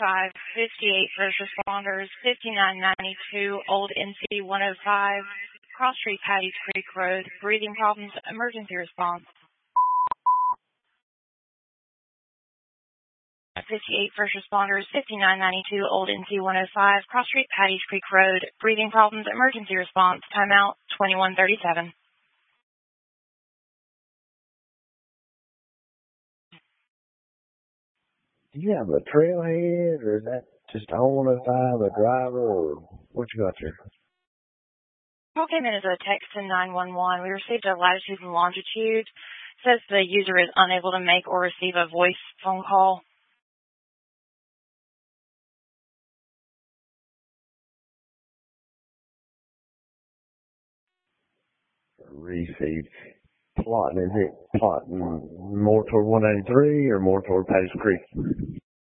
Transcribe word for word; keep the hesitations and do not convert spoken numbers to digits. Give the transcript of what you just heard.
five fifty-eight first responders, fifty-nine ninety-two Old N C one oh five, Cross Street, Patty's Creek Road, breathing problems, emergency response. fifty-eight first responders, fifty-nine ninety-two Old N C one oh five, Cross Street, Patty's Creek Road, breathing problems, emergency response, timeout twenty-one thirty-seven. Do you have a trailhead, or is that just on one oh five, a driver, or what you got there? Call came in as a text to nine one one. We received a latitude and longitude. It says the user is unable to make or receive a voice phone call. Received. Plotting, is it plotting more toward one eighty-three or more toward Patty's Creek?